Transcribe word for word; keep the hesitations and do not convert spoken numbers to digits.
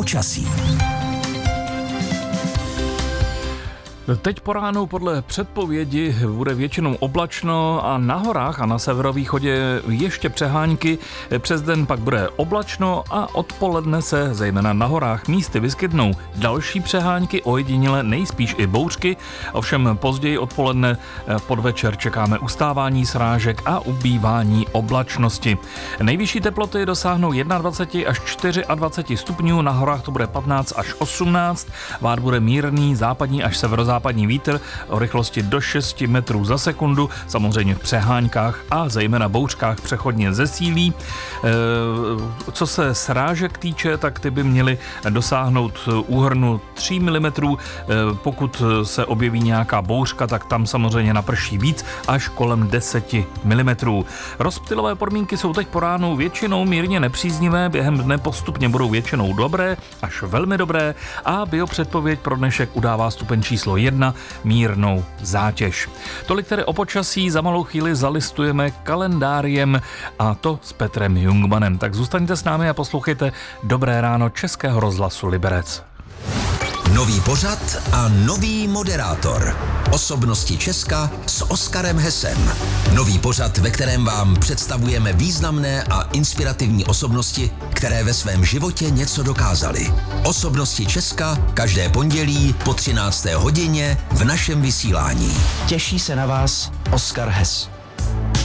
počasí. Teď po ránu podle předpovědi bude většinou oblačno a na horách a na severovýchodě ještě přehánky. Přes den pak bude oblačno a odpoledne se zejména na horách místy vyskytnou další přehánky, ojediněle nejspíš i bouřky. Ovšem později odpoledne podvečer čekáme ustávání srážek a ubývání oblačnosti. Nejvyšší teploty dosáhnou dvacet jedna až dvacet čtyři stupňů, na horách to bude patnáct až osmnáct, vát bude mírný západní až severozápadní západní vítr o rychlosti do šesti metrů za sekundu, samozřejmě v přeháňkách a zejména bouřkách přechodně zesílí. Co se srážek týče, tak ty by měly dosáhnout úhrnu tří milimetrů. Pokud se objeví nějaká bouřka, tak tam samozřejmě naprší víc, až kolem deseti milimetrů. Rozptylové podmínky jsou teď po ránu většinou mírně nepříznivé, během dne postupně budou většinou dobré, až velmi dobré a biopředpověď pro dnešek udává stupeň číslo jedna, mírnou zátěž. Tolik tedy o počasí, za malou chvíli zalistujeme kalendáriem a to s Petrem Jungmanem. Tak zůstaňte s námi a poslouchejte Dobré ráno Českého rozhlasu Liberec. Nový pořad a nový moderátor. Osobnosti Česka s Oskarem Hesem. Nový pořad, ve kterém vám představujeme významné a inspirativní osobnosti, které ve svém životě něco dokázaly. Osobnosti Česka každé pondělí po třinácté hodině v našem vysílání. Těší se na vás Oskar Hes.